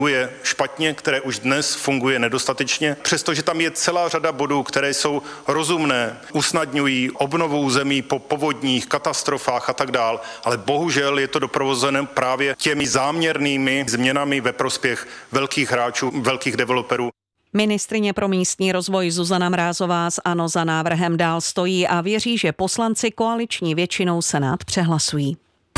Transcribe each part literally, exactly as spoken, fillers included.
funguje špatně, které už dnes funguje nedostatečně, přestože tam je celá řada bodů, které jsou rozumné, usnadňují obnovu území po povodních, katastrofách a tak dál, ale bohužel je to doprovozené právě těmi záměrnými změnami ve prospěch velkých hráčů, velkých developerů. Ministryně pro místní rozvoj Zuzana Mrázová z ANO za návrhem dál stojí a věří, že poslanci koaliční většinou Senát přehlasují.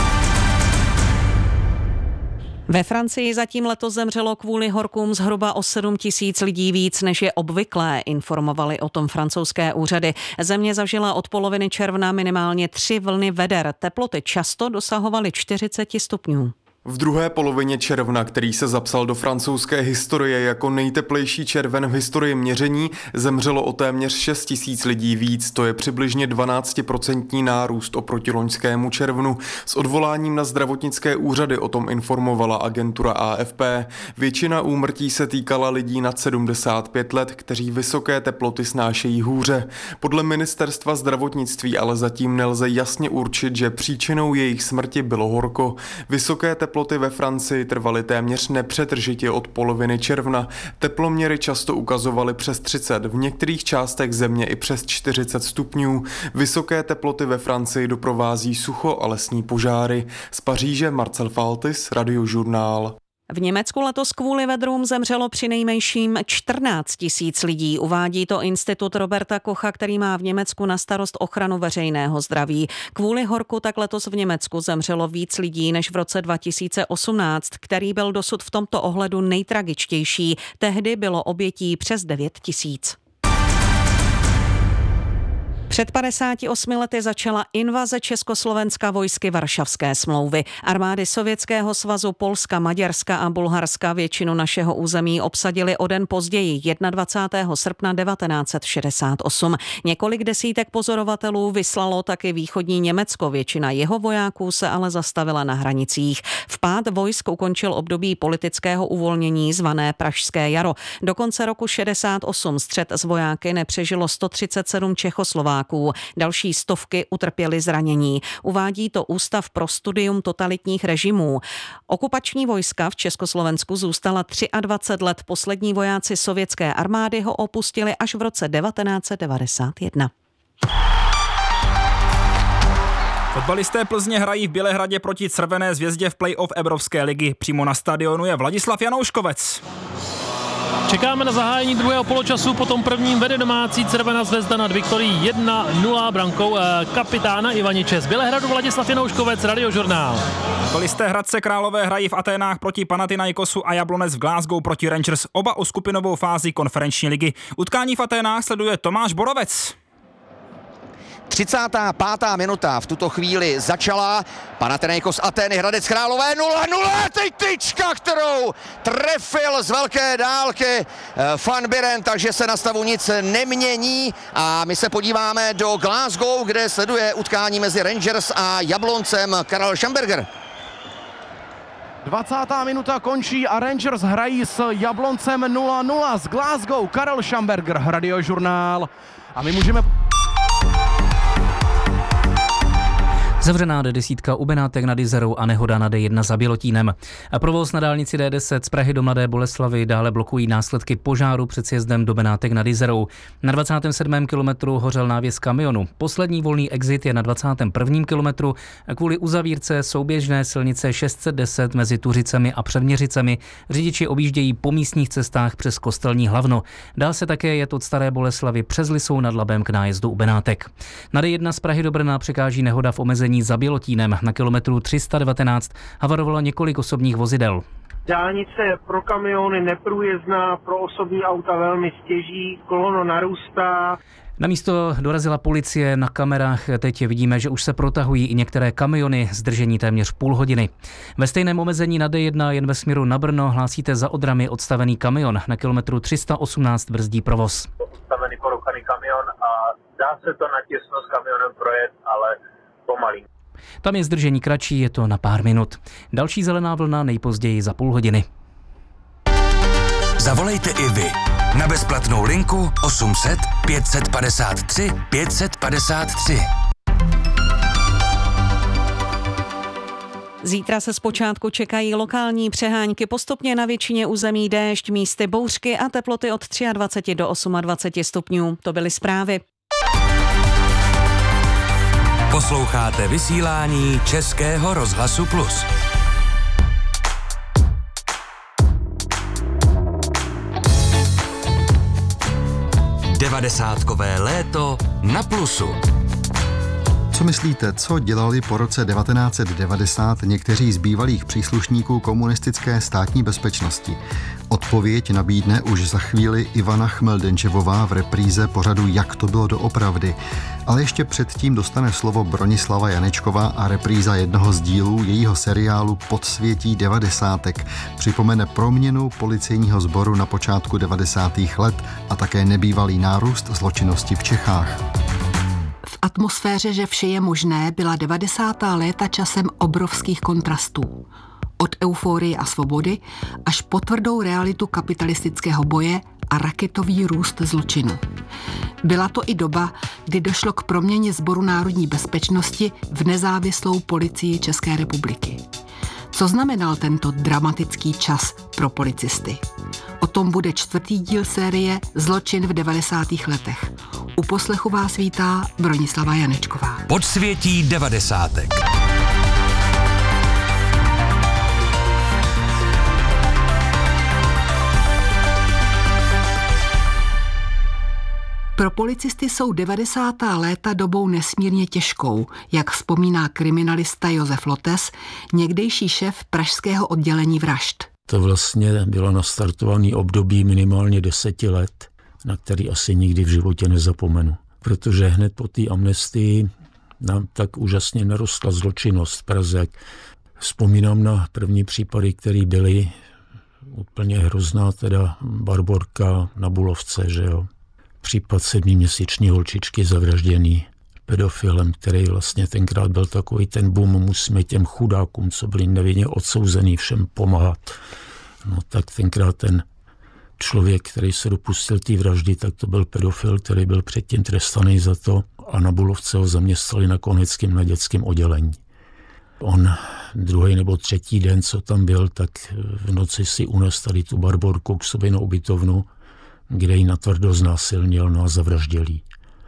Ve Francii zatím letos zemřelo kvůli horkům zhruba o sedm tisíc lidí víc, než je obvyklé, informovali o tom francouzské úřady. Země zažila od poloviny června minimálně tři vlny veder. Teploty často dosahovaly čtyřicet stupňů. V druhé polovině června, který se zapsal do francouzské historie jako nejteplejší červen v historii měření, zemřelo o téměř šest tisíc lidí víc. To je přibližně dvanáctiprocentní nárůst oproti loňskému červnu. S odvoláním na zdravotnické úřady o tom informovala agentura A F P. Většina úmrtí se týkala lidí nad sedmdesát pět let, kteří vysoké teploty snášejí hůře. Podle ministerstva zdravotnictví ale zatím nelze jasně určit, že příčinou jejich smrti bylo horko. Vysoké teploty Teploty ve Francii trvaly téměř nepřetržitě od poloviny června. Teploměry často ukazovaly přes třicet, v některých částech země i přes čtyřicet stupňů. Vysoké teploty ve Francii doprovází sucho a lesní požáry. Z Paříže Marcel Faltis, Radiožurnál. V Německu letos kvůli vedrům zemřelo přinejmenším čtrnáct tisíc lidí. Uvádí to Institut Roberta Kocha, který má v Německu na starost ochranu veřejného zdraví. Kvůli horku tak letos v Německu zemřelo víc lidí než v roce dva tisíce osmnáct, který byl dosud v tomto ohledu nejtragičtější. Tehdy bylo obětí přes devět tisíc. Před padesáti osmi lety začala invaze Československa vojsky Varšavské smlouvy. Armády Sovětského svazu, Polska, Maďarska a Bulharska většinu našeho území obsadili o den později, dvacátého prvního srpna devatenáct set šedesát osm. Několik desítek pozorovatelů vyslalo taky východní Německo. Většina jeho vojáků se ale zastavila na hranicích. Vpád vojsk ukončil období politického uvolnění zvané Pražské jaro. Do konce roku šedesát osm střet s vojáky nepřežilo sto třicet sedm Čechoslováků. Další stovky utrpěly zranění. Uvádí to Ústav pro studium totalitních režimů. Okupační vojska v Československu zůstala dvacet tři let. Poslední vojáci sovětské armády ho opustili až v roce devatenáct set devadesát jedna. Fotbalisté Plzně hrají v Bělehradě proti Červené zvězdě v play-off Evropské ligy. Přímo na stadionu je Vladislav Janouškovec. Čekáme na zahájení druhého poločasu, po tom prvním vede domácí Červená zvezda nad Viktorií jedna nula brankou eh, kapitána Ivaniče. Z Bělehradu Vladislav Janouškovec, Radiožurnál. Fotbalisté Hradce Králové hrají v Aténách proti Panathinaikosu a Jablonec v Glasgow proti Rangers, oba o skupinovou fázi konferenční ligy. Utkání v Aténách sleduje Tomáš Borovec. třicátá pátá minuta v tuto chvíli začala. Panathinaikos Atény, Hradec Králové nula nula. Teď tyčka, kterou trefil z velké dálky Van Buren, takže se na stavu nic nemění. A my se podíváme do Glasgow, kde sleduje utkání mezi Rangers a Jabloncem Karel Schamberger. dvacátá minuta končí a Rangers hrají s Jabloncem nula nula. Z Glasgow Karel Schamberger, Radiožurnál. A my můžeme... Zavřená D desítka u Benátek nad Jizerou a nehoda na D jedna za Bělotínem. A provoz na dálnici D deset z Prahy do Mladé Boleslavi dále blokují následky požáru před sjezdem do Benátek nad Jizerou. Na dvacátém sedmém kilometru hořel návěs kamionu. Poslední volný exit je na dvacátém prvním kilometru. Kvůli uzavírce souběžné silnice šest set deset mezi Tuřicemi a Předměřicemi řidiči objíždějí po místních cestách přes Kostelní Hlavno. Dál se také jet od Staré Boleslavy přes Lisou nad Labem k nájezdu u Benátek. Na D jedna z Prahy do Brna překáží nehoda v omezení za Bělotínem. Na kilometru tři sta devatenáct havarovalo několik osobních vozidel. Dálnice je pro kamiony neprůjezdná, pro osobní auta velmi stěží, kolono narůstá. Na místo dorazila policie, na kamerách teď vidíme, že už se protahují i některé kamiony, zdržení téměř půl hodiny. Ve stejném omezení na D jedna jen ve směru na Brno hlásíte za Odrami odstavený kamion. Na kilometru tři sta osmnáct brzdí provoz. Odstavený porouchaný kamion a dá se to natěsno s kamionem projet, ale pomalý. Tam je zdržení kratší, je to na pár minut. Další zelená vlna nejpozději za půl hodiny. Zavolejte i vy na bezplatnou linku osm set pět set padesát tři pět set padesát tři. Zítra se zpočátku čekají lokální přehánky, postupně na většině území déšť, místy bouřky a teploty od dvacet tři do dvacet osm stupňů. To byly zprávy. Posloucháte vysílání Českého rozhlasu Plus. Devadesátkové léto na Plusu. Co myslíte, co dělali po roce devatenáct set devadesát někteří z bývalých příslušníků komunistické státní bezpečnosti? Odpověď nabídne už za chvíli Ivana Chmeldenčevová v repríze pořadu Jak to bylo doopravdy. Ale ještě předtím dostane slovo Bronislava Janečková a repríza jednoho z dílů jejího seriálu Podsvětí devadesátek. Připomene proměnu policejního sboru na počátku devadesátých let a také nebývalý nárůst zločinnosti v Čechách. V atmosféře, že vše je možné, byla devadesátá léta časem obrovských kontrastů. Od euforie a svobody až po tvrdou realitu kapitalistického boje a raketový růst zločinu. Byla to i doba, kdy došlo k proměně Sboru národní bezpečnosti v nezávislou policii České republiky. Co znamenal tento dramatický čas pro policisty? O tom bude čtvrtý díl série Zločin v devadesátých letech. U poslechu vás vítá Bronislava Janečková. Podsvětí devadesátek. Pro policisty jsou devadesátá léta dobou nesmírně těžkou, jak vzpomíná kriminalista Josef Lotes, někdejší šéf pražského oddělení vražd. To vlastně bylo nastartované období minimálně deseti let, na který asi nikdy v životě nezapomenu. Protože hned po té amnestii nám tak úžasně narostla zločinnost v Praze. Vzpomínám na první případy, které byly úplně hrozná, teda Barborka na Bulovce, že jo. Případ sedmiměsíční holčičky zavražděný pedofilem, který vlastně tenkrát byl takový ten boom, musíme těm chudákům, co byli nevinně odsouzený, všem pomáhat. No tak tenkrát ten člověk, který se dopustil té vraždy, tak to byl pedofil, který byl předtím trestaný za to a na Bulovce ho zaměstnali na Koneckém na dětském oddělení. On druhý nebo třetí den, co tam byl, tak v noci si unes tady tu Barborku k sobě na ubytovnu, kde ji natvrdo znásilnil, no a zavraždil jí.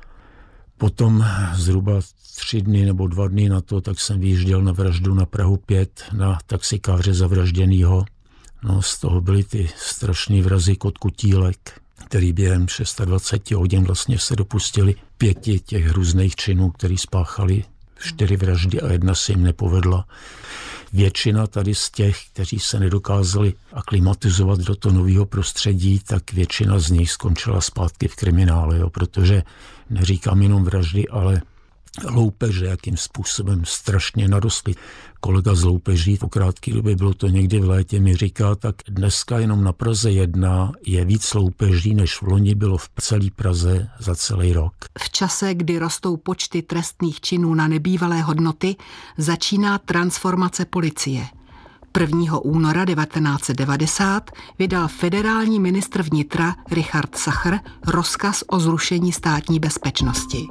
Potom zhruba tři dny nebo dva dny na to, tak jsem vyjížděl na vraždu na Prahu pět na taxikáře zavražděnýho. No z toho byly ty strašný vrazy kot Kutílek, který během dvacet šest hodin vlastně se dopustili pěti těch hrůzných činů, který spáchali čtyři vraždy a jedna se jim nepovedla. Většina tady z těch, kteří se nedokázali aklimatizovat do toho nového prostředí, tak většina z nich skončila zpátky v kriminále, jo, protože neříkám jenom vraždy, ale loupeže, jakým způsobem strašně narostly. Kolega z loupeží po krátké době, bylo to někdy v létě, mi říká, tak dneska jenom na Praze jedna je víc loupeží, než v loni bylo v celé Praze za celý rok. V čase, kdy rostou počty trestných činů na nebývalé hodnoty, začíná transformace policie. prvního února devatenáct set devadesát vydal federální ministr vnitra Richard Sacher rozkaz o zrušení státní bezpečnosti.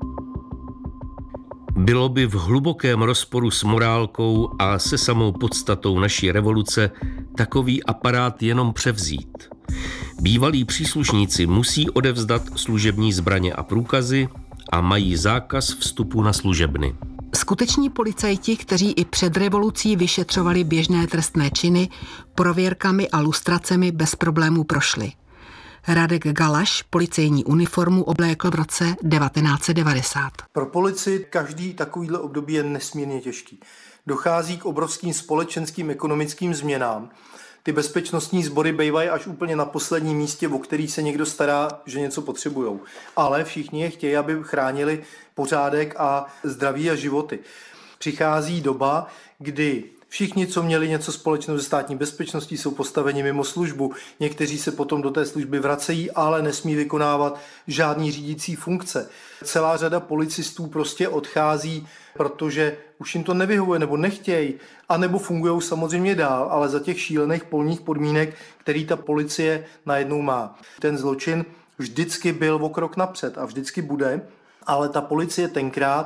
Bylo by v hlubokém rozporu s morálkou a se samou podstatou naší revoluce takový aparát jenom převzít. Bývalí příslušníci musí odevzdat služební zbraně a průkazy a mají zákaz vstupu na služebny. Skuteční policajti, kteří i před revolucí vyšetřovali běžné trestné činy, prověrkami a lustracemi bez problémů prošli. Radek Galaš policejní uniformu oblékl v roce devatenáct set devadesát. Pro policii každý takovýhle období je nesmírně těžký. Dochází k obrovským společenským ekonomickým změnám. Ty bezpečnostní sbory bývají až úplně na posledním místě, o který se někdo stará, že něco potřebujou. Ale všichni je chtějí, aby chránili pořádek a zdraví a životy. Přichází doba, kdy všichni, co měli něco společného se státní bezpečností, jsou postaveni mimo službu. Někteří se potom do té služby vracejí, ale nesmí vykonávat žádný řídící funkce. Celá řada policistů prostě odchází, protože už jim to nevyhovuje nebo nechtějí, anebo fungují samozřejmě dál, ale za těch šílených polních podmínek, který ta policie najednou má. Ten zločin vždycky byl o krok napřed a vždycky bude, ale ta policie tenkrát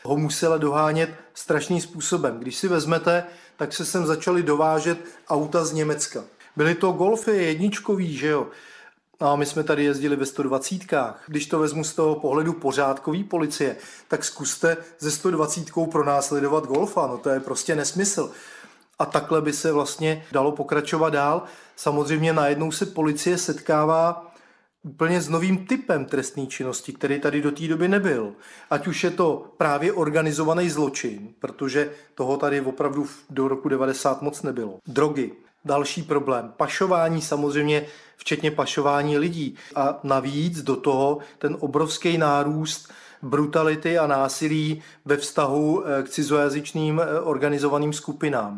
ho musela dohánět strašným způsobem. Když si vezmete, tak se sem začaly dovážet auta z Německa. Byly to Golfy jedničkový, že jo? A my jsme tady jezdili ve sto dvacítkách. Když to vezmu z toho pohledu pořádkový policie, tak zkuste ze sto dvacítkou pronásledovat Golfa. No to je prostě nesmysl. A takhle by se vlastně dalo pokračovat dál. Samozřejmě najednou se policie setkává úplně s novým typem trestné činnosti, který tady do té doby nebyl. Ať už je to právě organizovaný zločin, protože toho tady opravdu do roku devadesát moc nebylo. Drogy. Další problém. Pašování samozřejmě, včetně pašování lidí. A navíc do toho ten obrovský nárůst brutality a násilí ve vztahu k cizojazyčným organizovaným skupinám.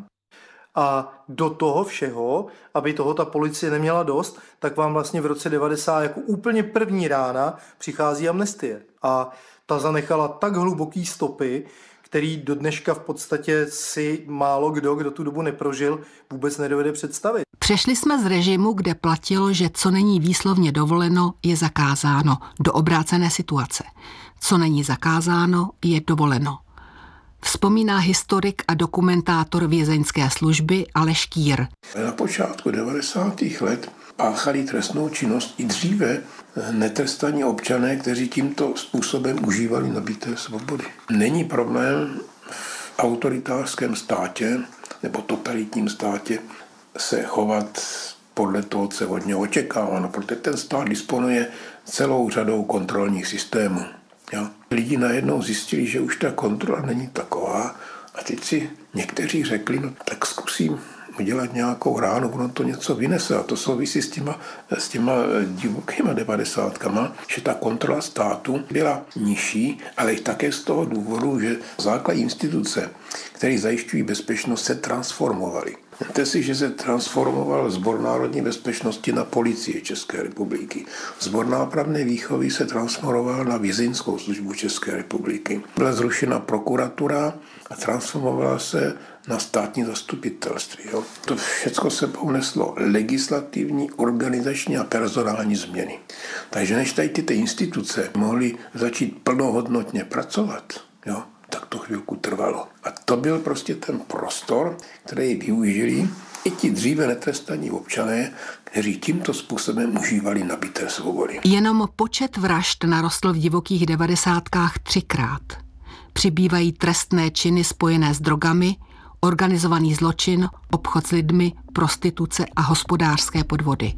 A do toho všeho, aby toho ta policie neměla dost, tak vám vlastně v roce devadesát jako úplně první rána přichází amnestie. A ta zanechala tak hluboký stopy, který do dneška v podstatě si málo kdo, kdo tu dobu neprožil, vůbec nedovede představit. Přešli jsme z režimu, kde platilo, že co není výslovně dovoleno, je zakázáno, do obrácené situace. Co není zakázáno, je dovoleno. Vzpomíná historik a dokumentátor vězeňské služby Aleš Kýr. Na počátku devadesátých let páchali trestnou činnost i dříve netrestaní občané, kteří tímto způsobem užívali nabité svobody. Není problém v autoritářském státě nebo totalitním státě se chovat podle toho, co od něho očekáváno, protože ten stát disponuje celou řadou kontrolních systémů. Jo. Lidi najednou zjistili, že už ta kontrola není taková a teď si někteří řekli, no tak zkusím udělat nějakou ránu, ono to něco vynese a to souvisí s těma, s těma divokýma devadesátkama, že ta kontrola státu byla nižší, ale i také z toho důvodu, že základní instituce, které zajišťují bezpečnost, se transformovaly. Víte si, že se transformoval Sbor národní bezpečnosti na Policii České republiky. Sbor nápravné výchovy se transformoval na Vězeňskou službu České republiky. Byla zrušena prokuratura a transformovala se na státní zastupitelství. Jo. To všechno se poneslo legislativní, organizační a personální změny. Takže než tady ty instituce mohly začít plnohodnotně pracovat, jo, tak to chvilku trvalo. A to byl prostě ten prostor, který využili i ti dříve netrestaní občané, kteří tímto způsobem užívali nabité svobody. Jenom počet vražd narostl v divokých devadesátkách třikrát. Přibývají trestné činy spojené s drogami, organizovaný zločin, obchod s lidmi, prostituce a hospodářské podvody.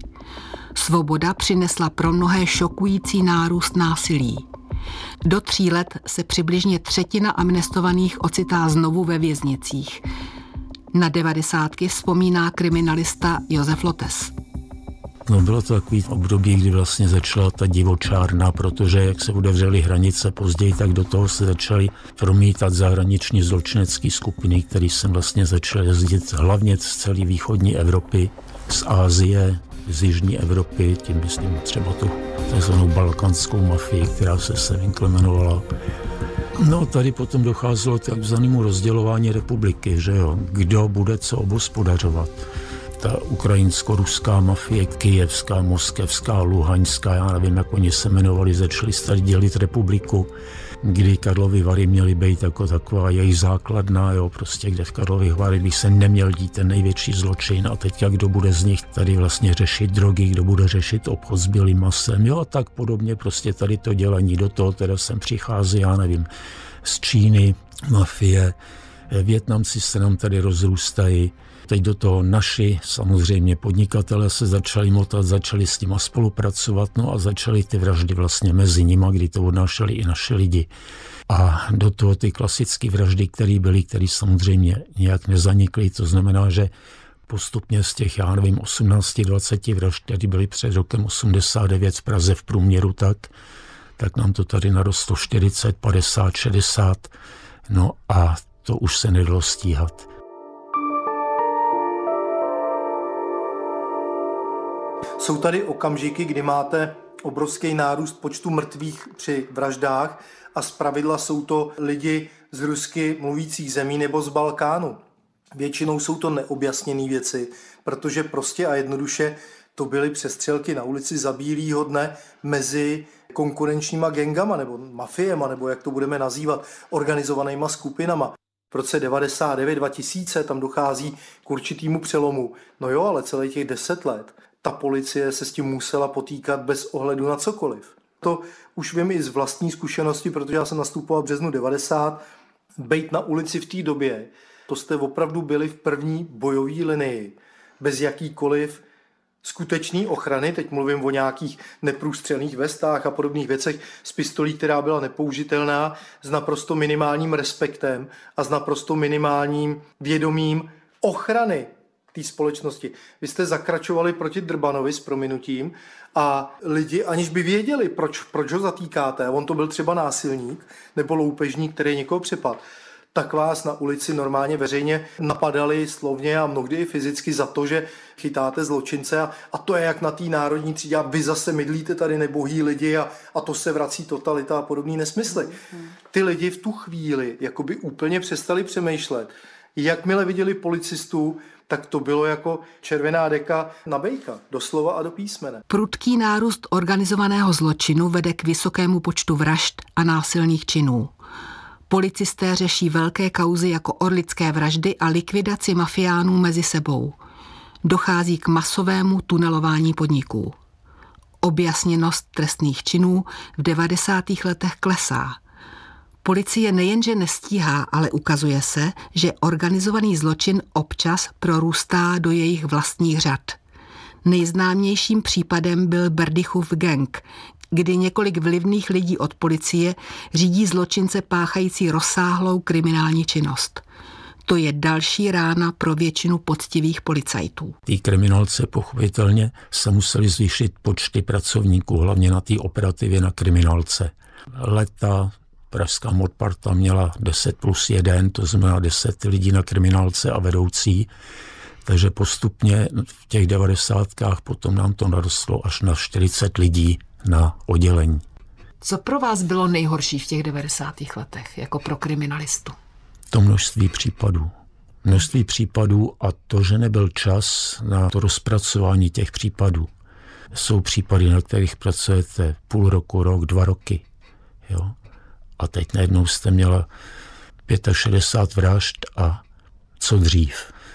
Svoboda přinesla pro mnohé šokující nárůst násilí. Do tří let se přibližně třetina amnestovaných ocitá znovu ve věznicích. Na devadesátky vzpomíná kriminalista Josef Lotes. No, bylo to takový období, kdy vlastně začala ta divočárna, protože jak se otevřely hranice později, tak do toho se začaly promítat zahraniční zločinecké skupiny, které jsem vlastně začal jezdit hlavně z celé východní Evropy, z Asie, z jižní Evropy, tím myslím třeba tu takzvanou balkanskou mafii, která se sem implementovala. No, tady potom docházelo k takzvanému rozdělování republiky, že jo, kdo bude co obhospodařovat. Ta ukrajinsko-ruská mafie, kyjevská, moskevská, luhaňská, já nevím, jak oni se jmenovali, začali tady dělit republiku, kdy Karlovy Vary měly být jako taková jejich základna, jo, prostě kde v Karlových Varech by se neměl dít ten největší zločin a teďka kdo bude z nich tady vlastně řešit drogy, kdo bude řešit obchod s bílým masem, jo, a tak podobně prostě tady to dělení, do toho teda sem přichází, já nevím, z Číny, mafie, Vietnamci se nám tady rozrůstají. Teď do toho naši, samozřejmě podnikatelé se začali motat, začali s nima spolupracovat, no a začaly ty vraždy vlastně mezi nima, kdy to odnášeli i naši lidi. A do toho ty klasické vraždy, které byly, které samozřejmě nějak nezanikly, to znamená, že postupně z těch, já nevím, osmnáct dvacet vražd, které byly před rokem osmdesát devět v Praze v průměru, tak, tak nám to tady narostlo čtyřicet, padesát, šedesát, no a to už se nedalo stíhat. Jsou tady okamžiky, kdy máte obrovský nárůst počtu mrtvých při vraždách a zpravidla jsou to lidi z rusky mluvících zemí nebo z Balkánu. Většinou jsou to neobjasněné věci, protože prostě a jednoduše to byly přestřelky na ulici za bílýho dne mezi konkurenčníma gengama nebo mafiema, nebo jak to budeme nazývat, organizovanýma skupinama. V roce devadesát devět dva tisíce tam dochází k určitýmu přelomu. No jo, ale celých těch deset let ta policie se s tím musela potýkat bez ohledu na cokoliv. To už vím i z vlastní zkušenosti, protože já jsem nastupoval v březnu devadesát. Bejt na ulici v té době, to jste opravdu byli v první bojové linii, bez jakýkoliv skutečný ochrany, teď mluvím o nějakých neprůstřelných vestách a podobných věcech, z pistolí, která byla nepoužitelná, s naprosto minimálním respektem a s naprosto minimálním vědomím ochrany té společnosti. Vy jste zakračovali proti Drbanovi s prominutím a lidi, aniž by věděli, proč, proč ho zatýkáte, on to byl třeba násilník nebo loupežník, který někoho přepadl, tak vás na ulici normálně veřejně napadali slovně a mnohdy i fyzicky za to, že chytáte zločince a, a to je jak na té národní třídě a vy zase mydlíte tady nebohý lidi a, a to se vrací totalita a podobný nesmysly. Ty lidi v tu chvíli jakoby úplně přestali přemýšlet. Jakmile viděli policistů, tak to bylo jako červená deka na bejka, doslova a do písmene. Prudký nárůst organizovaného zločinu vede k vysokému počtu vražd a násilných činů. Policisté řeší velké kauzy jako orlické vraždy a likvidaci mafiánů mezi sebou. Dochází k masovému tunelování podniků. Objasněnost trestných činů v devadesátých letech klesá. Policie nejenže nestíhá, ale ukazuje se, že organizovaný zločin občas prorůstá do jejich vlastních řad. Nejznámějším případem byl Berdychův gang, kdy několik vlivných lidí od policie řídí zločince páchající rozsáhlou kriminální činnost. To je další rána pro většinu poctivých policajtů. Tí kriminálce pochopitelně se museli zvýšit počty pracovníků, hlavně na té operativě na kriminálce. Leta pražská modparta měla deset plus jeden, to znamená deset lidí na kriminálce a vedoucí, takže postupně v těch devadesátkách potom nám to narostlo až na čtyřicet lidí na oddělení. Co pro vás bylo nejhorší v těch devadesátých letech, jako pro kriminalistu? To množství případů. Množství případů a to, že nebyl čas na to rozpracování těch případů. Jsou případy, na kterých pracujete půl roku, rok, dva roky. Jo? A teď najednou jste měla šedesát pět vražd a co dřív.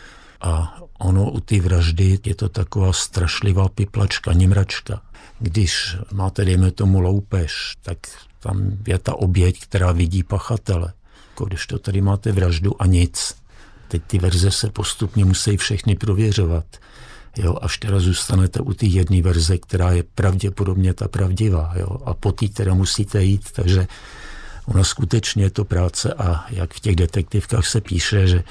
A ono u té vraždy je to taková strašlivá piplačka, nimračka. Když máte, dejme tomu, loupež, tak tam je ta oběť, která vidí pachatele. Když to tady máte vraždu a nic. Teď ty verze se postupně musí všechny prověřovat. Jo, až teda zůstanete u té jedné verze, která je pravděpodobně ta pravdivá. Jo, a po té teda musíte jít, takže ona skutečně je to práce a jak v těch detektivkách se píše, že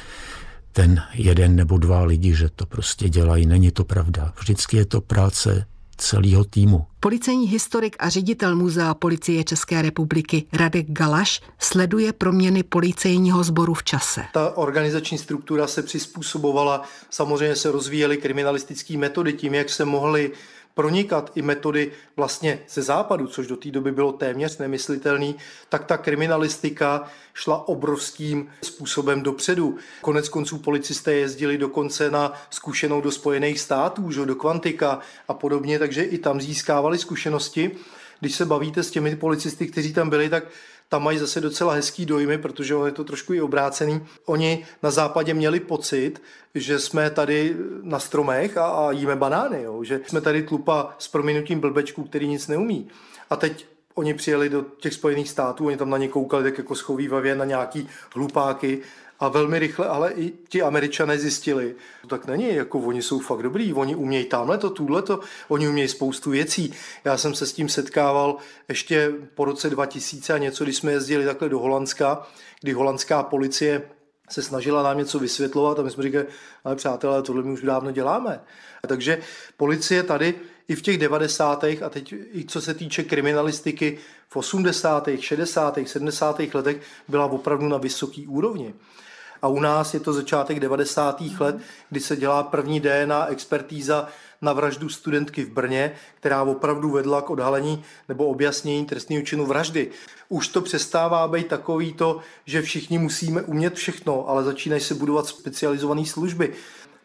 ten jeden nebo dva lidi, že to prostě dělají, není to pravda. Vždycky je to práce celého týmu. Policejní historik a ředitel Muzea policie České republiky Radek Galaš sleduje proměny policejního sboru v čase. Ta organizační struktura se přizpůsobovala, samozřejmě se rozvíjely kriminalistické metody tím, jak se mohly pronikat i metody vlastně ze západu, což do té doby bylo téměř nemyslitelný, tak ta kriminalistika šla obrovským způsobem dopředu. Konec konců policisté jezdili dokonce na zkušenou do Spojených států, že, do Quantica a podobně, takže i tam získávali zkušenosti. Když se bavíte s těmi policisty, kteří tam byli, tak tam mají zase docela hezký dojmy, protože je to trošku i obrácený. Oni na západě měli pocit, že jsme tady na stromech a, a jíme banány, jo? Že jsme tady tlupa s prominutím blbečků, který nic neumí. A teď oni přijeli do těch Spojených států, oni tam na ně koukali tak jako schovívavě na nějaký hlupáky a velmi rychle, ale i ti Američané zjistili, to tak není, jako oni jsou fakt dobrý, oni umějí tamhleto, tuhleto, oni umějí spoustu věcí. Já jsem se s tím setkával ještě po roce dva tisíce a něco, když jsme jezdili takhle do Holandska, kdy holandská policie se snažila nám něco vysvětlovat a my jsme říkali, ale přátelé, tohle my už dávno děláme. Takže policie tady i v těch devadesátých a teď i co se týče kriminalistiky v osmdesátých, šedesátých, sedmdesátých letech byla opravdu na vysoký úrovni. A u nás je to začátek devadesátých let, kdy se dělá první D N A expertíza na vraždu studentky v Brně, která opravdu vedla k odhalení nebo objasnění trestného činu vraždy. Už to přestává být takový to, že všichni musíme umět všechno, ale začínají se budovat specializované služby.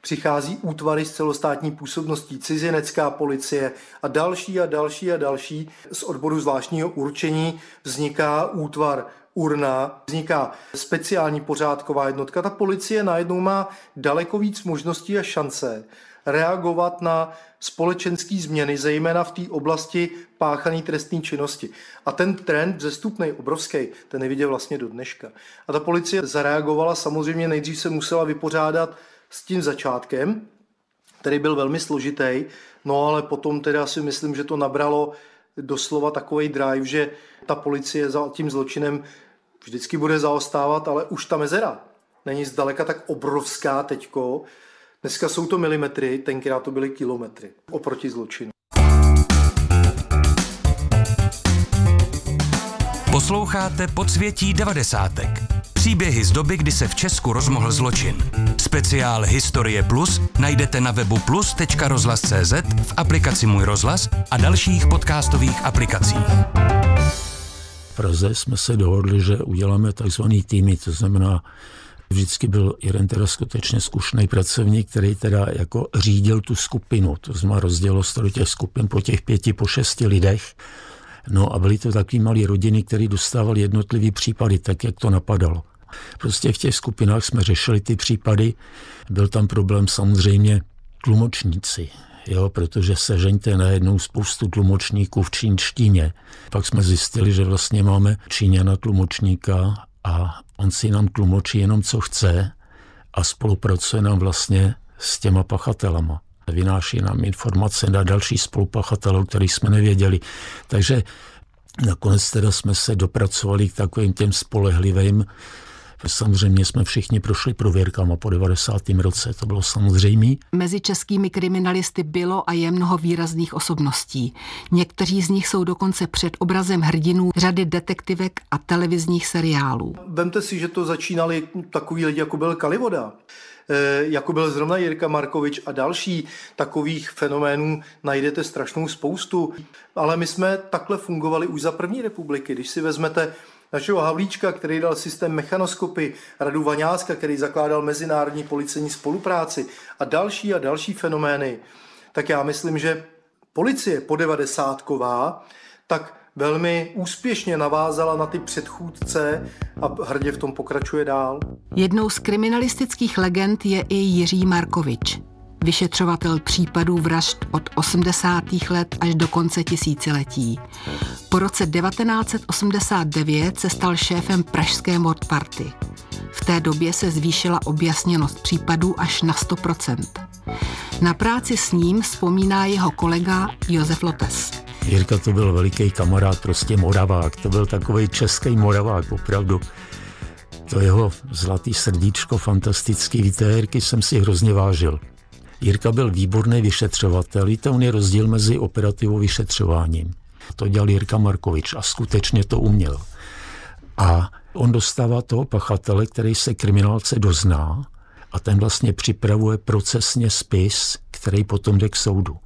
přichází útvary s celostátní působností, cizinecká policie a další a další a další. Z odboru zvláštního určení vzniká útvar Urna, vzniká speciální pořádková jednotka. Ta policie najednou má daleko víc možností a šance reagovat na společenské změny, zejména v té oblasti páchané trestné činnosti. A ten trend vzestupnej, obrovský, ten je vidět vlastně do dneška. A ta policie zareagovala, samozřejmě nejdřív se musela vypořádat s tím začátkem, který byl velmi složitý, no ale potom teda si myslím, že to nabralo doslova takovej drive, že ta policie za tím zločinem vždycky bude zaostávat, ale už ta mezera není zdaleka tak obrovská teďko. Dneska jsou to milimetry, tenkrát to byly kilometry oproti zločinu. Posloucháte Podsvětí devadesátek. Příběhy z doby, kdy se v Česku rozmohl zločin. Speciál Historie Plus najdete na webu plus tečka rozhlas tečka cé zet, v aplikaci Můj rozhlas a dalších podcastových aplikacích. V Praze jsme se dohodli, že uděláme takzvaný týmy, to znamená, vždycky byl jeden teda skutečně zkušený pracovník, který teda jako řídil tu skupinu, to znamená rozdělilo se do těch skupin po těch pěti, po šesti lidech. No a byly to takový malý rodiny, který dostávali jednotlivý případy, tak jak to napadalo. Prostě v těch skupinách jsme řešili ty případy. Byl tam problém samozřejmě tlumočníci, jo, protože sežeňte najednou spoustu tlumočníků v čínštině. Pak jsme zjistili, že vlastně máme Číňana tlumočníka a on si nám tlumočí jenom, co chce a spolupracuje nám vlastně s těma pachatelama. Vynáší nám informace na další spolupachatelů, kterých jsme nevěděli. Takže nakonec teda jsme se dopracovali k takovým těm spolehlivým. Samozřejmě jsme všichni prošli prověrkama po devadesátém roce, to bylo samozřejmé. Mezi českými kriminalisty bylo a je mnoho výrazných osobností. Někteří z nich jsou dokonce před obrazem hrdinů řady detektivek a televizních seriálů. Vemte si, že to začínali takový lidi, jako byl Kalivoda, jako byl zrovna Jirka Markovič a další. Takových fenoménů najdete strašnou spoustu. Ale my jsme takhle fungovali už za první republiky. Když si vezmete našeho Havlíčka, který dal systém mechanoskopy, Radu Vaňáska, který zakládal mezinárodní policejní spolupráci a další a další fenomény, tak já myslím, že policie po devadesátková tak velmi úspěšně navázala na ty předchůdce a hrdě v tom pokračuje dál. Jednou z kriminalistických legend je i Jiří Markovič, vyšetřovatel případů vražd od osmdesátých let až do konce tisíciletí. Po roce devatenáct set osmdesát devět se stal šéfem pražské mordparty. V té době se zvýšila objasněnost případů až na sto procent. Na práci s ním vzpomíná jeho kolega Josef Lotes. Jirka to byl veliký kamarád, prostě Moravák, to byl takovej český Moravák, opravdu. To jeho zlatý srdíčko, fantastický, víte, Jirky jsem si hrozně vážil. Jirka byl výborný vyšetřovatel, víte, on je rozdíl mezi operativou vyšetřováním. To dělal Jirka Markovič a skutečně to uměl. A on dostává toho pachatele, který se kriminálce dozná a ten vlastně připravuje procesně spis, který potom jde k soudu.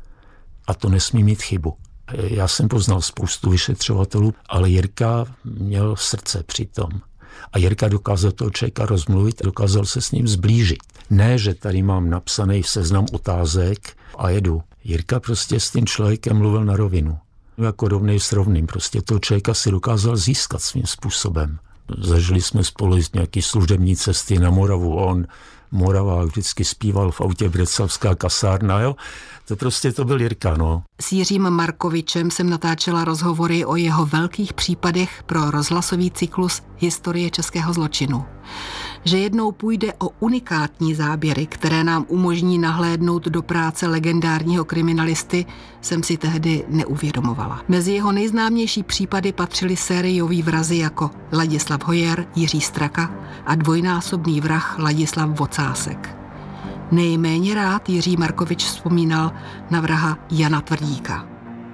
A to nesmí mít chybu. Já jsem poznal spoustu vyšetřovatelů, ale Jirka měl srdce přitom. A Jirka dokázal toho člověka rozmluvit, dokázal se s ním zblížit. Ne, že tady mám napsaný seznam otázek a jedu. Jirka prostě s tím člověkem mluvil na rovinu. Jako rovnej s rovným. Prostě toho člověka si dokázal získat svým způsobem. Zažili jsme spolu nějaký služební cesty na Moravu. On, Moravák, vždycky zpíval v autě Břeclavská kasárna, jo. To prostě to byl Jirka, no. S Jiřím Markovičem jsem natáčela rozhovory o jeho velkých případech pro rozhlasový cyklus Historie českého zločinu. Že jednou půjde o unikátní záběry, které nám umožní nahlédnout do práce legendárního kriminalisty, jsem si tehdy neuvědomovala. Mezi jeho nejznámější případy patřily sériový vrazi jako Ladislav Hojer, Jiří Straka a dvojnásobný vrah Ladislav Vocásek. Nejméně rád Jiří Markovič vzpomínal na vraha Jana Tvrdíka.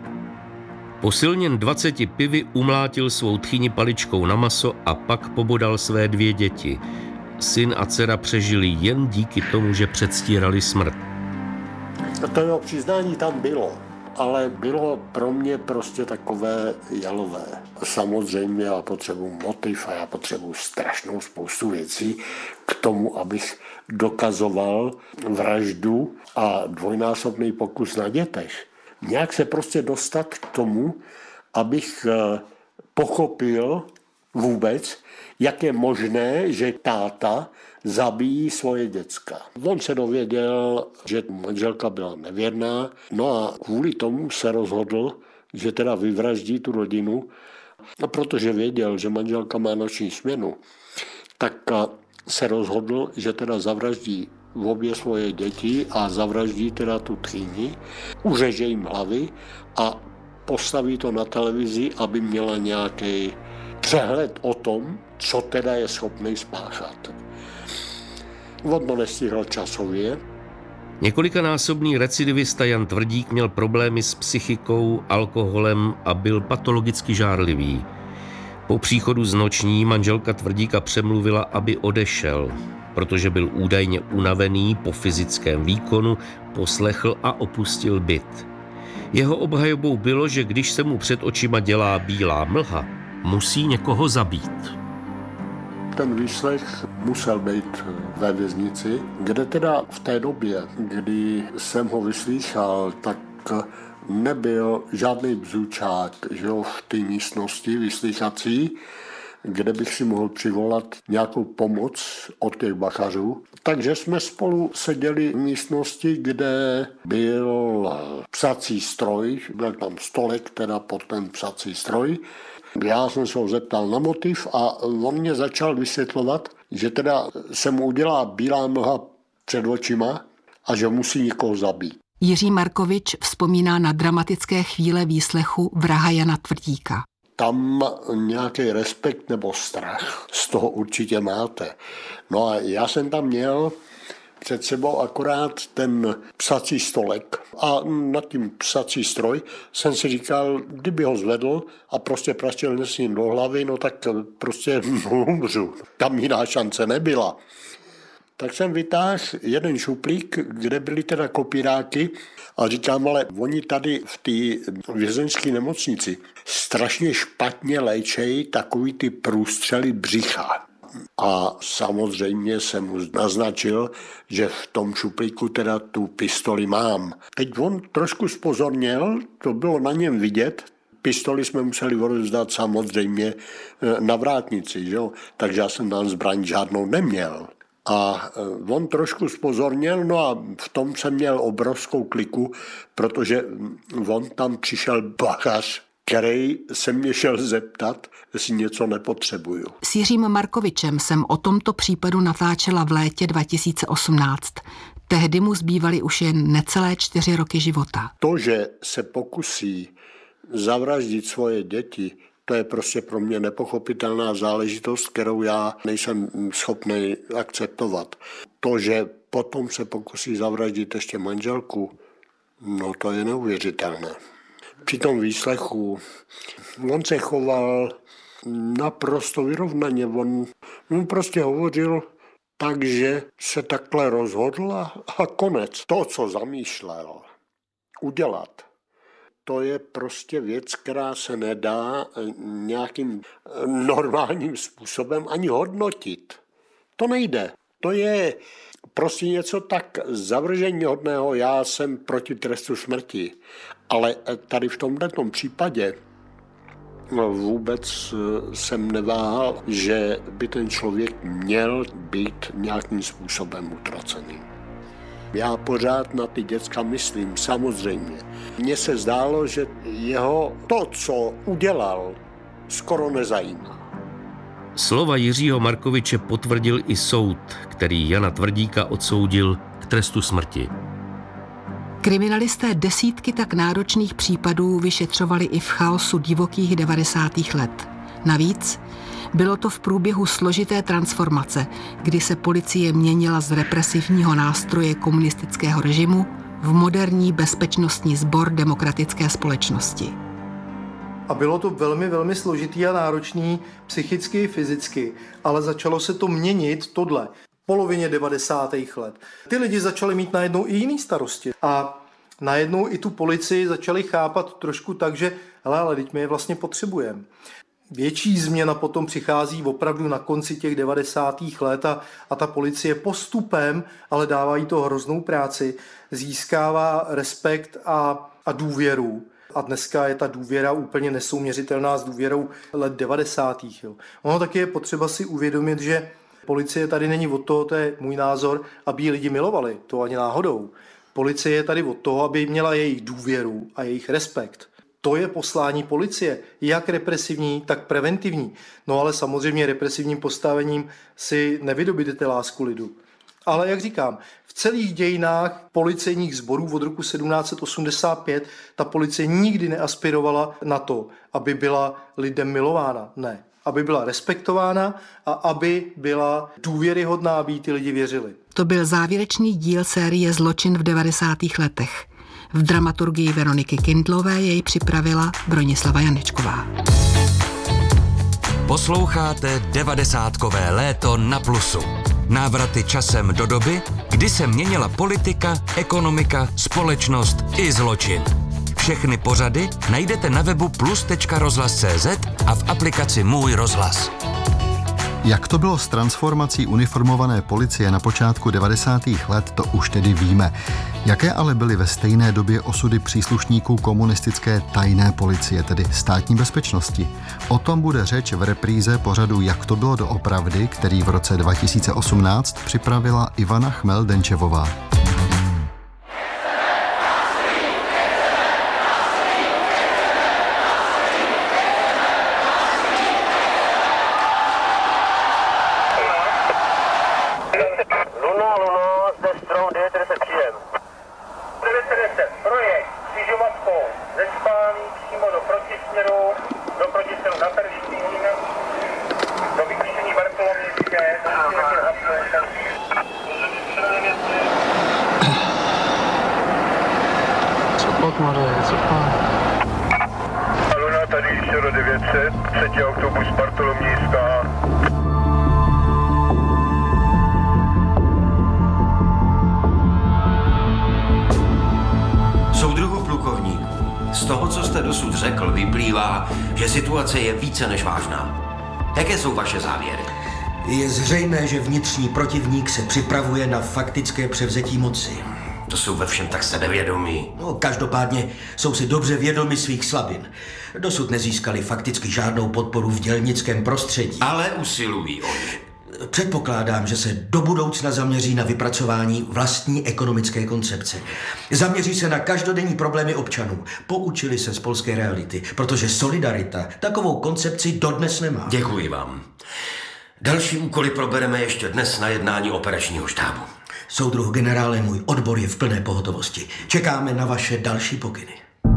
Posilněn dvaceti pivy umlátil svou tchyni paličkou na maso a pak pobodal své dvě děti. Syn a dcera přežili jen díky tomu, že předstírali smrt. To jeho přiznání tam bylo. ale bylo pro mě prostě takové jalové. Samozřejmě já potřebuji motiv a já potřebuji strašnou spoustu věcí k tomu, abych dokazoval vraždu a dvojnásobný pokus na dětech. Nějak se prostě dostat k tomu, abych pochopil vůbec, jak je možné, že táta zabíjí svoje děcka. On se dověděl, že manželka byla nevěrná, no a kvůli tomu se rozhodl, že teda vyvraždí tu rodinu, a protože věděl, že manželka má noční směnu, tak se rozhodl, že teda zavraždí obě svoje děti a zavraždí teda tu tchýni, uřeže jim hlavy a postaví to na televizi, aby měla nějaký přehled o tom, co teda je schopný spáchat. On to nestihl časově. Několikanásobný recidivista Jan Tvrdík měl problémy s psychikou, alkoholem a byl patologicky žárlivý. Po příchodu z noční manželka Tvrdíka přemluvila, aby odešel, protože byl údajně unavený po fyzickém výkonu, poslechl a opustil byt. Jeho obhajobou bylo, že když se mu před očima dělá bílá mlha, musí někoho zabít. Ten výslech musel být ve věznici, kde teda v té době, kdy jsem ho vyslýchal, tak nebyl žádný bzučák, že jo, v té místnosti vyslýchací, kde bych si mohl přivolat nějakou pomoc od těch bachařů. Takže jsme spolu seděli v místnosti, kde byl psací stroj, byl tam stolek teda pod ten psací stroj. Já jsem se ho zeptal na motiv a on mě začal vysvětlovat, že teda se mu udělá bílá mlha před očima a že musí někoho zabít. Jiří Markovič vzpomíná na dramatické chvíle výslechu vraha Jana Tvrdíka. Tam nějaký respekt nebo strach z toho určitě máte. No a já jsem tam měl před sebou akorát ten psací stolek a nad tím psací stroj jsem si říkal, kdyby ho zvedl a prostě praštil s ním do hlavy, no tak prostě umřu. Tam jiná šance nebyla. Tak jsem vytáhl jeden šuplík, kde byly teda kopíráky a říkám, ale oni tady v té vězeňské nemocnici strašně špatně léčejí takový ty průstřely břicha. A samozřejmě jsem mu naznačil, že v tom šuplíku teda tu pistoli mám. Teď on trošku zpozorněl, to bylo na něm vidět, pistoli jsme museli odevzdat samozřejmě na vrátnici, že jo? Takže já jsem tam zbraň žádnou neměl. A on trošku zpozorněl, no a v tom jsem měl obrovskou kliku, protože on tam přišel bachař, který se mě šel zeptat, jestli něco nepotřebuju. S Jiřím Markovičem jsem o tomto případu natáčela v létě dva tisíce osmnáct. Tehdy mu zbývaly už jen necelé čtyři roky života. To, že se pokusí zavraždit svoje děti, to je prostě pro mě nepochopitelná záležitost, kterou já nejsem schopný akceptovat. To, že potom se pokusí zavraždit ještě manželku, no to je neuvěřitelné. Při tom výslechu on se choval naprosto vyrovnaně. On, on prostě hovořil tak, že se takhle rozhodl a, a konec. To, co zamýšlel udělat, to je prostě věc, která se nedá nějakým normálním způsobem ani hodnotit. To nejde. To je prostě něco tak zavrženíhodného. Já jsem proti trestu smrti. Ale tady v tomto případě vůbec jsem neváhal, že by ten člověk měl být nějakým způsobem utracený. Já pořád na ty děcka myslím, samozřejmě. Mně se zdálo, že jeho to, co udělal, skoro nezajímá. Slova Jiřího Markoviče potvrdil i soud, který Jana Tvrdíka odsoudil k trestu smrti. Kriminalisté desítky tak náročných případů vyšetřovali i v chaosu divokých devadesátých let. Navíc bylo to v průběhu složité transformace, kdy se policie měnila z represivního nástroje komunistického režimu v moderní bezpečnostní sbor demokratické společnosti. A bylo to velmi, velmi složitý a náročný psychicky i fyzicky, ale začalo se to měnit tohle. V polovině devadesátých let. Ty lidi začali mít najednou i jiný starosti. A najednou i tu policii začali chápat trošku tak, že hele, ale teď my je vlastně potřebujeme. Větší změna potom přichází opravdu na konci těch devadesátých let a, a ta policie postupem, ale dává jí to hroznou práci, získává respekt a, a důvěru. A dneska je ta důvěra úplně nesouměřitelná s důvěrou let devadesátých. Jo. Ono taky je potřeba si uvědomit, že policie tady není od toho, to je můj názor, aby ji lidi milovali, to ani náhodou. Policie je tady od toho, aby měla jejich důvěru a jejich respekt. To je poslání policie, jak represivní, tak preventivní. No ale samozřejmě represivním postavením si nevydobíte lásku lidu. Ale jak říkám, v celých dějinách policejních sborů od roku sedmnáct set osmdesát pět ta policie nikdy neaspirovala na to, aby byla lidem milována. Ne, aby byla respektována a aby byla důvěryhodná, aby jí ty lidi věřili. To byl závěrečný díl série Zločin v devadesátých letech. V dramaturgii Veroniky Kindlové jej připravila Bronislava Janečková. Posloucháte devadesátkové léto na Plusu. Návraty časem do doby, kdy se měnila politika, ekonomika, společnost i zločin. Všechny pořady najdete na webu plus tečka rozhlas tečka cé zet a v aplikaci Můj rozhlas. Jak to bylo s transformací uniformované policie na počátku devadesátých let, to už tedy víme. Jaké ale byly ve stejné době osudy příslušníků komunistické tajné policie, tedy státní bezpečnosti? O tom bude řeč v repríze pořadu Jak to bylo doopravdy, který v roce dva tisíce osmnáct připravila Ivana Chmel-Denčevová. Luna, tady Štěro devět set, třetí autobus Bartolomějská. Soudruhu plukovníku, z toho, co jste dosud řekl, vyplývá, že situace je více než vážná. Jaké jsou vaše závěry? Je zřejmé, že vnitřní protivník se připravuje na faktické převzetí moci. To jsou ve všem tak sebevědomí. No, každopádně jsou si dobře vědomi svých slabin. Dosud nezískali fakticky žádnou podporu v dělnickém prostředí. Ale usilují o ně. Předpokládám, že se do budoucna zaměří na vypracování vlastní ekonomické koncepce. Zaměří se na každodenní problémy občanů. Poučili se z polské reality, protože Solidarita takovou koncepci dodnes nemá. Děkuji vám. Další úkoly probereme ještě dnes na jednání operačního štábu. Soudruh generále, můj odbor je v plné pohotovosti. Čekáme na vaše další pokyny.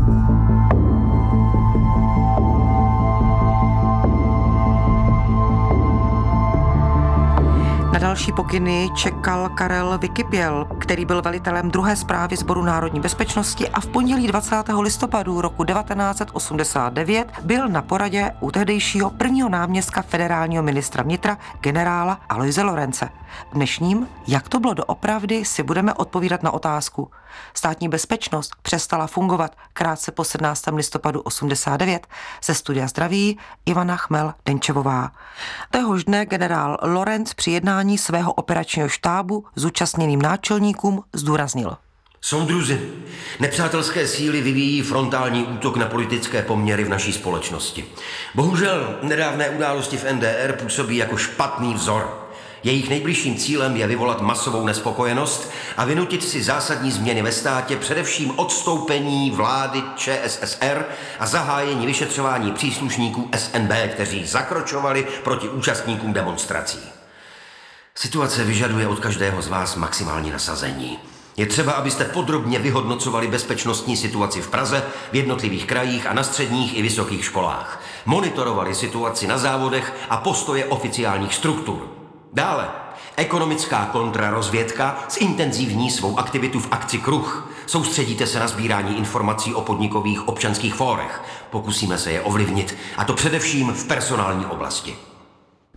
Na další pokyny čekal Karel Vykypěl, který byl velitelem druhé správy Sboru národní bezpečnosti a v pondělí dvacátého listopadu roku devatenáct set osmdesát devět byl na poradě u tehdejšího prvního náměstka federálního ministra vnitra generála Aloise Lorence. V dnešním Jak to bylo doopravdy si budeme odpovídat na otázku. Státní bezpečnost přestala fungovat krátce po sedmnáctého listopadu osmdesát devět. Ze studia zdraví Ivana Chmel-Denčevová. Téhož dne generál Lorenc při jednání svého operačního štábu zúčastněným náčelníkům zdůraznil. Soudruzi, nepřátelské síly vyvíjí frontální útok na politické poměry v naší společnosti. Bohužel nedávné události v N D R působí jako špatný vzor. Jejich nejbližším cílem je vyvolat masovou nespokojenost a vynutit si zásadní změny ve státě, především odstoupení vlády Č S S R a zahájení vyšetřování příslušníků S N B, kteří zakročovali proti účastníkům demonstrací. Situace vyžaduje od každého z vás maximální nasazení. Je třeba, abyste podrobně vyhodnocovali bezpečnostní situaci v Praze, v jednotlivých krajích a na středních i vysokých školách. Monitorovali situaci na závodech a postoje oficiálních struktur. Dále, ekonomická kontrarozvědka zintenzivní svou aktivitu v akci Kruh. Soustředíte se na sbírání informací o podnikových občanských fórech. Pokusíme se je ovlivnit, a to především v personální oblasti.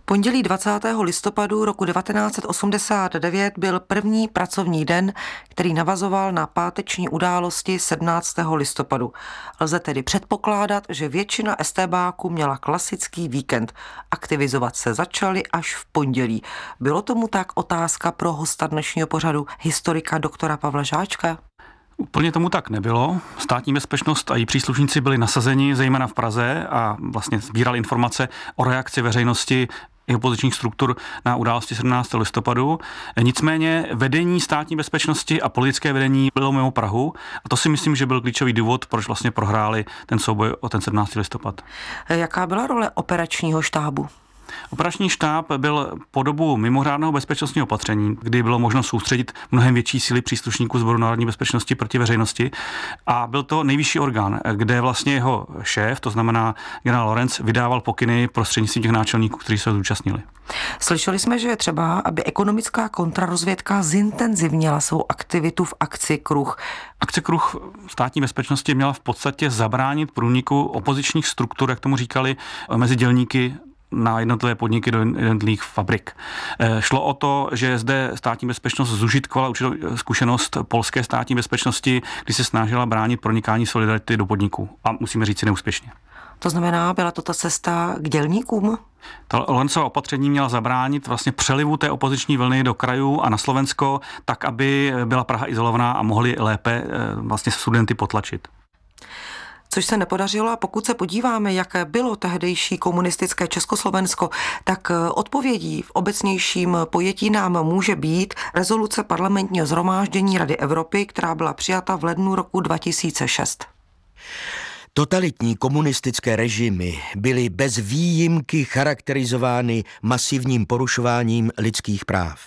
Pondělí dvacátého listopadu roku devatenáct set osmdesát devět byl první pracovní den, který navazoval na páteční události sedmnáctého listopadu. Lze tedy předpokládat, že většina estébáků měla klasický víkend. Aktivizovat se začali až v pondělí. Bylo tomu tak? Otázka pro hosta dnešního pořadu, historika doktora Pavla Žáčka. Úplně tomu tak nebylo. Státní bezpečnost a její příslušníci byli nasazeni zejména v Praze a vlastně sbírali informace o reakci veřejnosti i opozičních struktur na události sedmnáctého listopadu. Nicméně vedení státní bezpečnosti a politické vedení bylo mimo Prahu a to si myslím, že byl klíčový důvod, proč vlastně prohráli ten souboj o ten sedmnáctého listopad. Jaká byla role operačního štábu? Operační štáb byl po dobu mimořádného bezpečnostního opatření, kdy bylo možno soustředit mnohem větší síly příslušníků Sboru národní bezpečnosti proti veřejnosti a byl to nejvyšší orgán, kde vlastně jeho šéf, to znamená generál Lorenc, vydával pokyny prostřednictvím těch náčelníků, kteří se zúčastnili. Slyšeli jsme, že je třeba, aby ekonomická kontrarozvědka zintenzivnila svou aktivitu v akci Kruh. Akce Kruh státní bezpečnosti měla v podstatě zabránit průniku opozičních struktur, jak tomu říkali, mezi dělníky na jednotlivé podniky do jednotlivých fabrik. Šlo o to, že zde státní bezpečnost zužitkovala určitou zkušenost polské státní bezpečnosti, kdy se snažila bránit pronikání Solidarity do podniků. A musíme říct si neúspěšně. To znamená, byla to ta cesta k dělníkům? Ta Lorencova opatření měla zabránit vlastně přelivu té opoziční vlny do krajů a na Slovensko, tak, aby byla Praha izolovaná a mohli lépe vlastně studenty potlačit. Což se nepodařilo, a pokud se podíváme, jaké bylo tehdejší komunistické Československo, tak odpovědí v obecnějším pojetí nám může být rezoluce parlamentního shromáždění Rady Evropy, která byla přijata v lednu roku dva tisíce šest. Totalitní komunistické režimy byly bez výjimky charakterizovány masivním porušováním lidských práv.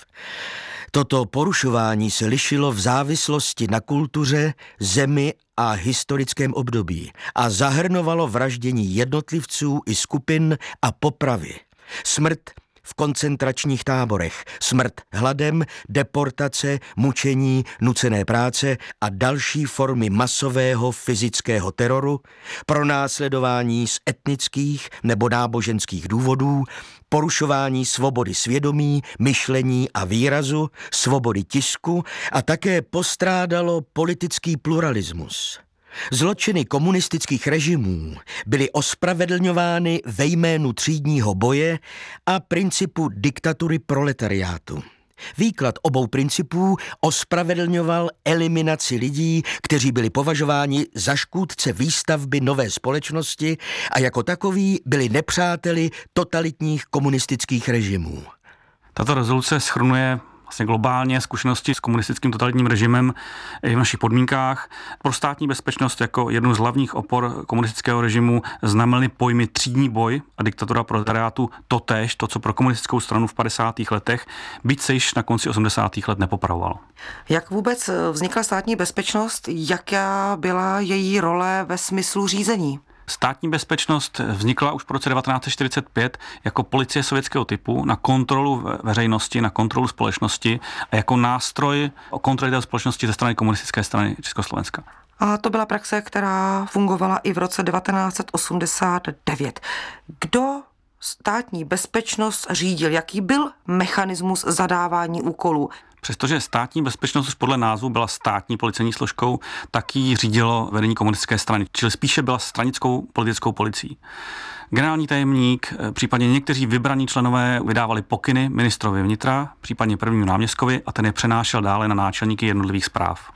Toto porušování se lišilo v závislosti na kultuře, zemi a historickém období a zahrnovalo vraždění jednotlivců i skupin a popravy. Smrt v koncentračních táborech, smrt hladem, deportace, mučení, nucené práce a další formy masového fyzického teroru, pronásledování z etnických nebo náboženských důvodů, porušování svobody svědomí, myšlení a výrazu, svobody tisku a také postrádalo politický pluralismus. Zločiny komunistických režimů byly ospravedlňovány ve jménu třídního boje a principu diktatury proletariátu. Výklad obou principů ospravedlňoval eliminaci lidí, kteří byli považováni za škůdce výstavby nové společnosti a jako takoví byli nepřáteli totalitních komunistických režimů. Tato rezoluce shrnuje vlastně globálně zkušenosti s komunistickým totalitním režimem i v našich podmínkách. Pro státní bezpečnost jako jednu z hlavních opor komunistického režimu znamenaly pojmy třídní boj a diktatura proletariátu totéž, to, co pro komunistickou stranu v padesátých letech, byť se již na konci osmdesátých let nepopravovalo. Jak vůbec vznikla státní bezpečnost? Jaká byla její role ve smyslu řízení? Státní bezpečnost vznikla už v roce devatenáct set čtyřicet pět jako policie sovětského typu na kontrolu veřejnosti, na kontrolu společnosti a jako nástroj kontroly té společnosti ze strany komunistické strany Československa. A to byla praxe, která fungovala i v roce devatenáct set osmdesát devět. Kdo státní bezpečnost řídil? Jaký byl mechanismus zadávání úkolů? Přestože státní bezpečnost už podle názvu byla státní policejní složkou, tak ji řídilo vedení komunistické strany, čili spíše byla stranickou politickou policií. Generální tajemník, případně někteří vybraní členové vydávali pokyny ministrovi vnitra, případně prvnímu náměstkovi a ten je přenášel dále na náčelníky jednotlivých správ.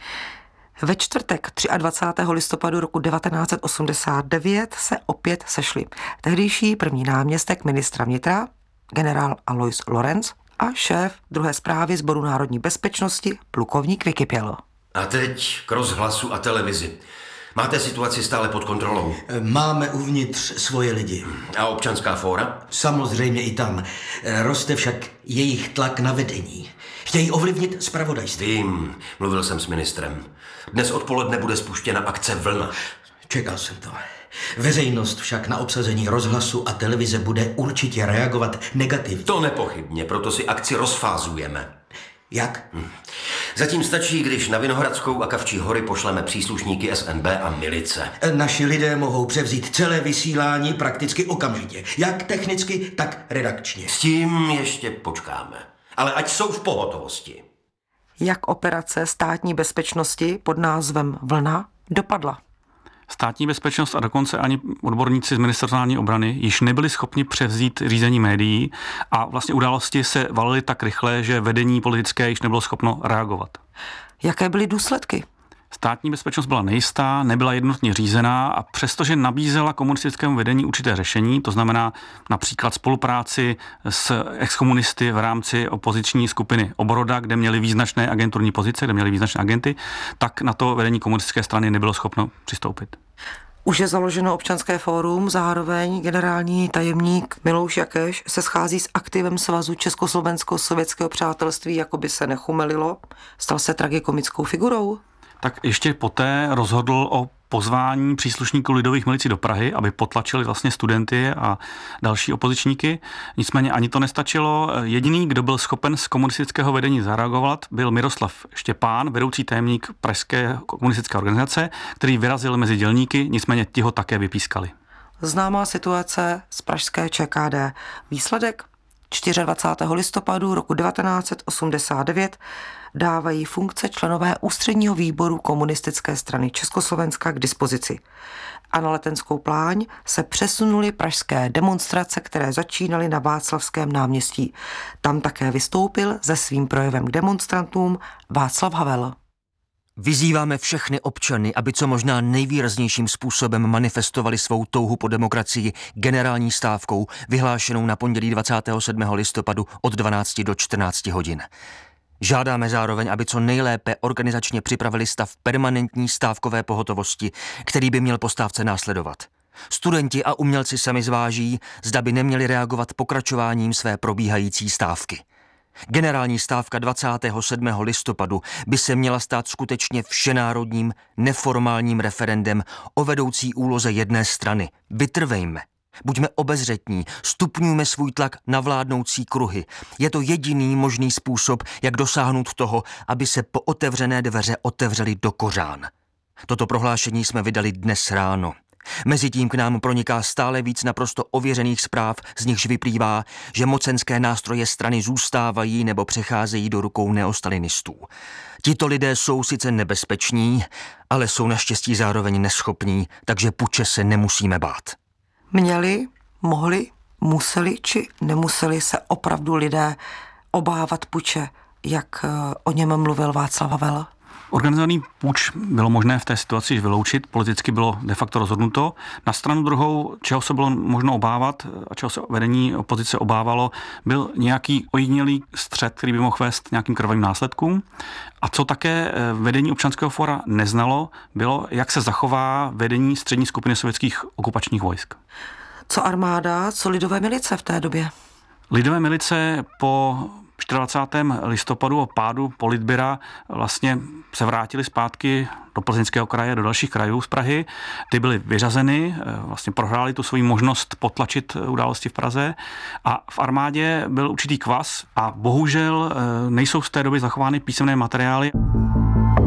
Ve čtvrtek dvacátého třetího listopadu roku devatenáct set osmdesát devět se opět sešli tehdejší první náměstek ministra vnitra, generál Alois Lorenc, a šéf druhé správy Sboru národní bezpečnosti, plukovník Vykypěl. A teď k rozhlasu a televizi. Máte situaci stále pod kontrolou? Máme uvnitř svoje lidi. A občanská fóra? Samozřejmě i tam. Roste však jejich tlak na vedení. Chtějí ovlivnit zpravodajství. Vím, mluvil jsem s ministrem. Dnes odpoledne bude spuštěna akce Vlna. Čekal jsem to. Veřejnost však na obsazení rozhlasu a televize bude určitě reagovat negativně. To nepochybně, proto si akci rozfázujeme. Jak? Hm. Zatím stačí, když na Vinohradskou a Kavčí hory pošleme příslušníky S N B a milice. Naši lidé mohou převzít celé vysílání prakticky okamžitě. Jak technicky, tak redakčně. S tím ještě počkáme. Ale ať jsou v pohotovosti. Jak operace státní bezpečnosti pod názvem Vlna dopadla? Státní bezpečnost a dokonce ani odborníci z Ministerstva obrany již nebyli schopni převzít řízení médií a vlastně události se valily tak rychle, že vedení politické již nebylo schopno reagovat. Jaké byly důsledky? Státní bezpečnost byla nejistá, nebyla jednotně řízená a přestože nabízela komunistickému vedení určité řešení, to znamená například spolupráci s exkomunisty v rámci opoziční skupiny Oboroda, kde měli význačné agenturní pozice, kde měli význačné agenty, tak na to vedení komunistické strany nebylo schopno přistoupit. Už je založeno občanské fórum, zároveň generální tajemník Milouš Jakeš se schází s aktivem Svazu Československo-sovětského přátelství, jako by se nechumelilo. Stal se tragikomickou figurou? Tak ještě poté rozhodl o pozvání příslušníků lidových milicí do Prahy, aby potlačili vlastně studenty a další opozičníky. Nicméně ani to nestačilo. Jediný, kdo byl schopen z komunistického vedení zareagovat, byl Miroslav Štěpán, vedoucí tajemník pražské komunistické organizace, který vyrazil mezi dělníky, nicméně ti ho také vypískali. Známá situace z pražské Č K D. Výsledek dvacátého čtvrtého listopadu roku devatenáct set osmdesát devět dávají funkce členové ústředního výboru komunistické strany Československa k dispozici. A na Letenskou pláň se přesunuly pražské demonstrace, které začínaly na Václavském náměstí. Tam také vystoupil se svým projevem k demonstrantům Václav Havel. Vyzýváme všechny občany, aby co možná nejvýraznějším způsobem manifestovali svou touhu po demokracii generální stávkou, vyhlášenou na pondělí dvacátého sedmého listopadu od dvanácti do čtrnácti hodin. Žádáme zároveň, aby co nejlépe organizačně připravili stav permanentní stávkové pohotovosti, který by měl po stávce následovat. Studenti a umělci sami zváží, zda by neměli reagovat pokračováním své probíhající stávky. Generální stávka dvacátého sedmého listopadu by se měla stát skutečně všenárodním neformálním referendem o vedoucí úloze jedné strany. Vytrvejme. Buďme obezřetní, stupňujme svůj tlak na vládnoucí kruhy. Je to jediný možný způsob, jak dosáhnout toho, aby se po otevřené dveře otevřely do kořán. Toto prohlášení jsme vydali dnes ráno. Mezitím k nám proniká stále víc naprosto ověřených zpráv, z nichž vyplývá, že mocenské nástroje strany zůstávají nebo přecházejí do rukou neostalinistů. Tito lidé jsou sice nebezpeční, ale jsou naštěstí zároveň neschopní, takže puče se nemusíme bát. Měli, mohli, museli či nemuseli se opravdu lidé obávat puče, jak o něm mluvil Václav Havel? Organizovaný puč bylo možné v té situaci vyloučit, politicky bylo de facto rozhodnuto. Na stranu druhou, čeho se bylo možno obávat a čeho se vedení opozice obávalo, byl nějaký ojedinělý střet, který by mohl vést nějakým krvavým následkům. A co také vedení občanského fóra neznalo, bylo, jak se zachová vedení střední skupiny sovětských okupačních vojsk. Co armáda, co lidové milice v té době? Lidové milice po dvacátého čtvrtého listopadu o pádu politbyra vlastně se vrátili zpátky do Plzeňského kraje, do dalších krajů z Prahy. Ty byly vyřazeny, vlastně prohráli tu svoji možnost potlačit události v Praze a v armádě byl určitý kvas a bohužel nejsou z té doby zachovány písemné materiály.